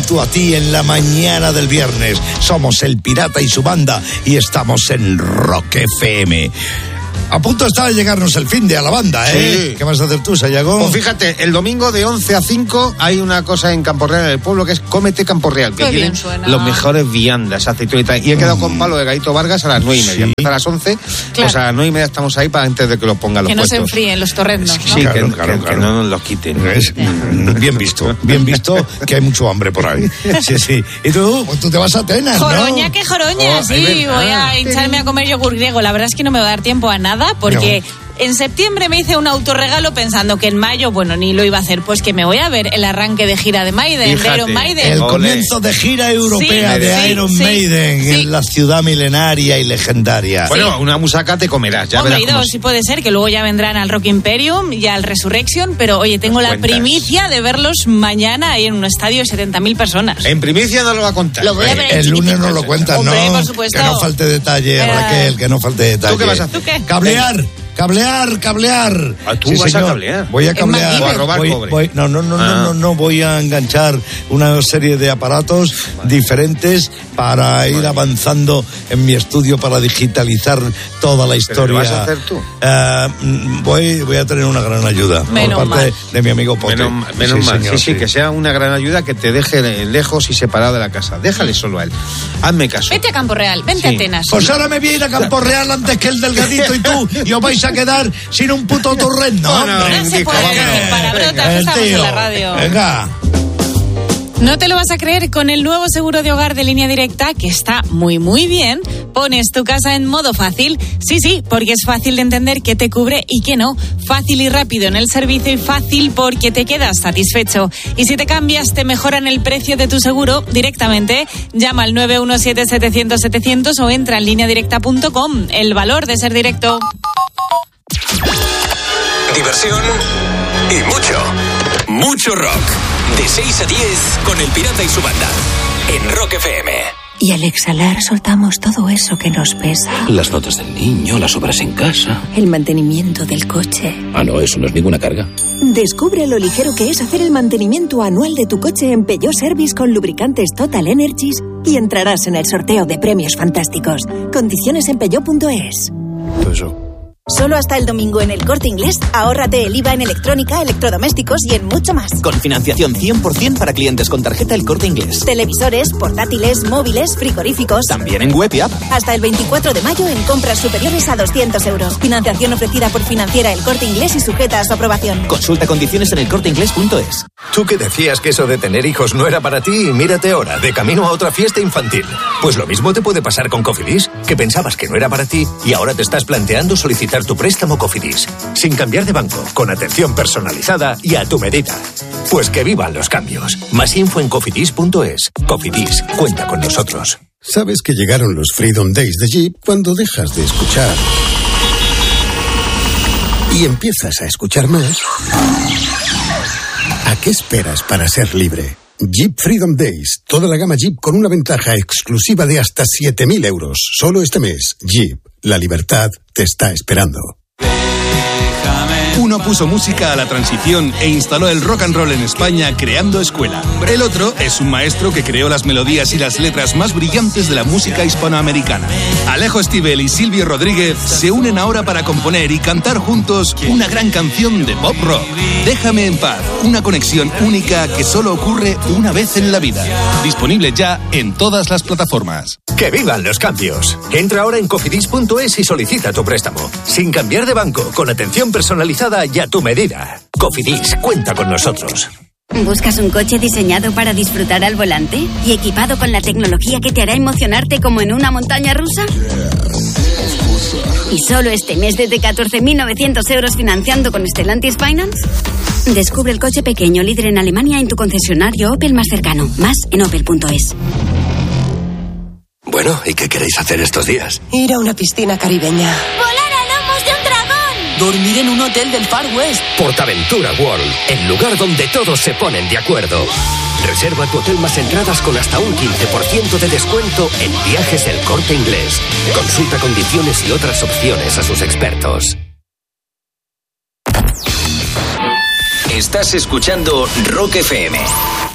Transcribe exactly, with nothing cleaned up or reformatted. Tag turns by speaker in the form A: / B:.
A: junto a ti en la mañana del viernes. Somos El Pirata y su banda y estamos en Rock F M. A punto está de llegarnos el fin de a la banda, ¿eh? Sí. ¿Qué vas a hacer tú, Sayago?
B: Pues fíjate, el domingo de once a cinco hay una cosa en Campo Real, en el pueblo, que es Cómete Campo Real, que tienen los mejores viandas, aceitunitas. Y he quedado mm. con Palo de Gaito Vargas a las nueve y media. Sí. Empieza a las once, claro. Pues a las nueve y media estamos ahí para antes de que los pongan los
C: Que no
B: puestos.
C: se enfríen los torrendos, ¿no?
B: Sí,
A: claro,
B: que,
A: claro,
B: que,
A: claro.
B: que no nos los quiten.
A: Es, bien visto, bien visto que hay mucho hambre por ahí. Sí, sí. ¿Y tú? Pues tú te vas a Atenas, ¿no?
C: Joroña, que joroña, oh, sí. Voy a hincharme a comer yogur griego. La verdad es que no me va a dar tiempo a nada porque... No. En septiembre me hice un autorregalo pensando que en mayo, bueno, ni lo iba a hacer. Pues que me voy a ver el arranque de gira de Maiden, de Iron Maiden.
A: El comienzo de gira europea sí, de sí, Iron sí, Maiden sí. en la ciudad milenaria y legendaria.
B: Bueno, sí. una musaca te comerás, ya
C: Hombre,
B: verás.
C: Hombre, sí puede ser, que luego ya vendrán al Rock Imperium y al Resurrection, pero oye, tengo la cuentas. primicia de verlos mañana ahí en un estadio de setenta mil personas.
B: En primicia no lo va a contar.
C: Lo voy a ver
A: el lunes no lo cuentas,
C: Hombre,
A: ¿no?
C: Por supuesto.
A: Que no falte detalle,
C: Era...
A: Raquel, que no falte detalle.
B: ¿Tú qué vas a hacer?
C: ¿Tú qué?
A: Cablear. Cablear, cablear.
B: Ah, ¿Tú
A: sí,
B: vas
A: señor.
B: a cablear?
A: Voy a cablear.
B: O a robar
A: voy,
B: cobre.
A: Voy, no, no, no, ah. no, no, no. Voy a enganchar una serie de aparatos vale. diferentes para vale. ir avanzando en mi estudio para digitalizar toda la historia.
B: ¿Pero lo vas a hacer tú?
A: Uh, voy, voy a tener una gran ayuda
C: menos
A: por parte
C: mal.
A: de mi amigo Pote.
B: Menos, menos sí, mal. Señor, sí, sí, sí, que sea una gran ayuda que te deje lejos y separado de la casa. Déjale solo a él. Hazme caso.
C: Vete a Campo Real, vente sí. a Atenas.
A: Pues ahora me voy a ir a Campo Real antes que el Delgadito y tú, y os vais a quedar sin un puto torrendo.
B: No, no,
C: no se puede decir palabrotas, estamos en la radio.
A: Venga.
C: No te lo vas a creer, con el nuevo seguro de hogar de Línea Directa, que está muy muy bien, pones tu casa en modo fácil. Sí, sí, porque es fácil de entender qué te cubre y qué no. Fácil y rápido en el servicio y fácil porque te quedas satisfecho. Y si te cambias, te mejoran el precio de tu seguro directamente. Llama al nueve uno siete, setecientos, setecientos o entra en línea directa punto com. El valor de ser directo.
D: Diversión y mucho, mucho rock. De seis a diez con El Pirata y su banda. En Rock F M.
E: Y al exhalar soltamos todo eso que nos pesa.
F: Las notas del niño, las obras en casa.
E: El mantenimiento del coche.
F: Ah, no, eso no es ninguna carga.
E: Descubre lo ligero que es hacer el mantenimiento anual de tu coche en Peugeot Service con lubricantes Total Energies y entrarás en el sorteo de premios fantásticos. Condiciones en peugeot punto es.
A: Eso.
G: Solo hasta el domingo en El Corte Inglés, ahórrate el I V A en electrónica, electrodomésticos y en mucho más.
H: Con financiación cien por ciento para clientes con tarjeta El Corte Inglés.
G: Televisores, portátiles, móviles, frigoríficos.
H: También en web y app.
G: Hasta el veinticuatro de mayo en compras superiores a doscientos euros. Financiación ofrecida por Financiera El Corte Inglés y sujeta a su aprobación.
H: Consulta condiciones en el corte inglés punto es.
I: Tú que decías que eso de tener hijos no era para ti y mírate ahora, de camino a otra fiesta infantil. Pues lo mismo te puede pasar con Cofidis, que pensabas que no era para ti y ahora te estás planteando solicitar tu préstamo Cofidis, sin cambiar de banco, con atención personalizada y a tu medida. Pues que vivan los cambios. Más info en cofidis punto es. Cofidis, cuenta con nosotros.
J: Sabes que llegaron los Freedom Days de Jeep cuando dejas de escuchar y empiezas a escuchar más. ¿A qué esperas para ser libre? Jeep Freedom Days, toda la gama Jeep con una ventaja exclusiva de hasta siete mil euros. Solo este mes, Jeep, la libertad te está esperando.
K: Uno puso música a la transición e instaló el rock and roll en España creando escuela. El otro es un maestro que creó las melodías y las letras más brillantes de la música hispanoamericana. Alejo Stivel y Silvio Rodríguez se unen ahora para componer y cantar juntos una gran canción de pop rock. Déjame en paz, una conexión única que solo ocurre una vez en la vida. Disponible ya en todas las plataformas.
I: ¡Que vivan los cambios! Entra ahora en cofidis punto es y solicita tu préstamo. Sin cambiar de banco, con atención personalizada y a tu medida. Cofidis, cuenta con nosotros.
L: ¿Buscas un coche diseñado para disfrutar al volante y equipado con la tecnología que te hará emocionarte como en una montaña rusa? ¿Y solo este mes desde catorce mil novecientos euros financiando con Stellantis Finance? Descubre el coche pequeño líder en Alemania en tu concesionario Opel más cercano. Más en opel punto es.
D: Bueno, ¿y qué queréis hacer estos días?
M: Ir a una piscina caribeña.
N: ¡Volar a lomos de un dragón!
M: Dormir en un hotel del Far West.
I: Portaventura World, el lugar donde todos se ponen de acuerdo. Reserva tu hotel más entradas con hasta un quince por ciento de descuento en Viajes El Corte Inglés. Consulta condiciones y otras opciones a sus expertos.
D: Estás escuchando Rock F M.